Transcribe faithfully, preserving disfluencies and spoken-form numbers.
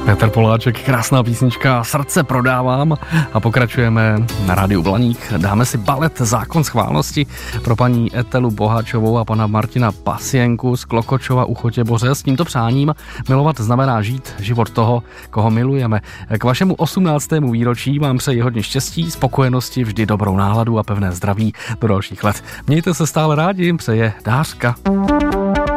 Petr Poláček, krásná písnička Srdce prodávám a pokračujeme na rádiu Blaník. Dáme si balet Zákon schválnosti pro paní Etelu Boháčovou a pana Martina Pasienku z Klokočova u Chotěboře. S tímto přáním milovat znamená žít život toho, koho milujeme. K vašemu osmnáctému výročí vám přeji hodně štěstí, spokojenosti, vždy dobrou náladu a pevné zdraví do dalších let. Mějte se stále rádi, přeje Dářka.